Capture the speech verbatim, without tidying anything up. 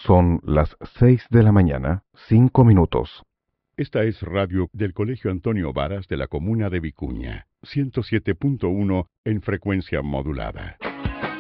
Son las seis de la mañana, cinco minutos. Esta es radio del Colegio Antonio Varas de la comuna de Vicuña, ciento siete punto uno en frecuencia modulada.